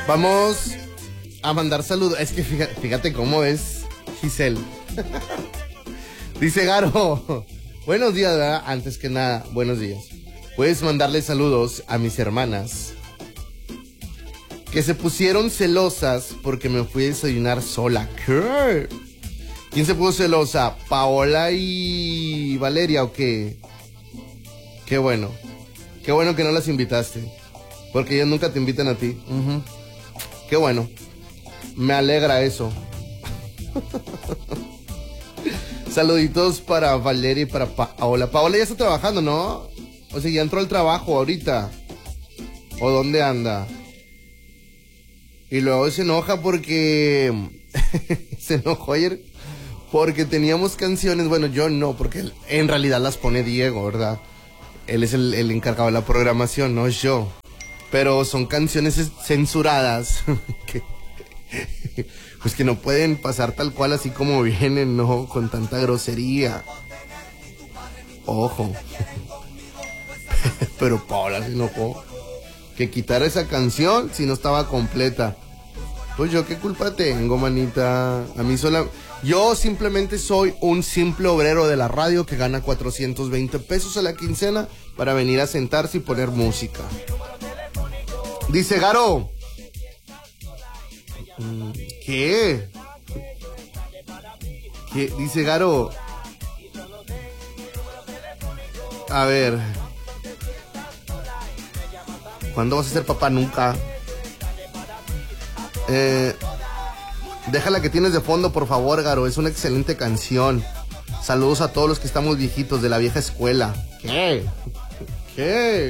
Vamos a mandar saludos. Es que fíjate cómo es Giselle. Dice Garo, buenos días, ¿verdad? Antes que nada, buenos días. Puedes mandarle saludos a mis hermanas que se pusieron celosas porque me fui a desayunar sola. ¿Qué? ¿Quién se puso celosa? ¿Paola y Valeria o qué? Qué bueno. Qué bueno que no las invitaste. Porque ellas nunca te invitan a ti. Qué bueno. Me alegra eso. Saluditos para Valeria y para Paola. Paola ya está trabajando, ¿no? O sea, ya entró al trabajo ahorita. ¿O dónde anda? Y luego se enoja porque... se enojó ayer porque teníamos canciones. Bueno, yo no, porque en realidad las pone Diego, ¿verdad? Él es el encargado de la programación, no yo. Pero son canciones censuradas pues que no pueden pasar tal cual así como vienen, ¿no? Con tanta grosería. Ojo. Pero Paola se enojó que quitara esa canción si no estaba completa. Pues yo qué culpa tengo, manita. A mí yo simplemente soy un simple obrero de la radio que gana 420 pesos a la quincena para venir a sentarse y poner música. Dice Garo. ¿Qué? ¿Qué? Dice Garo. A ver. ¿Cuándo vas a ser papá? Nunca. Déjala que tienes de fondo, por favor, Garo. Es una excelente canción. Saludos a todos los que estamos viejitos de la vieja escuela. ¿Qué? ¿Qué?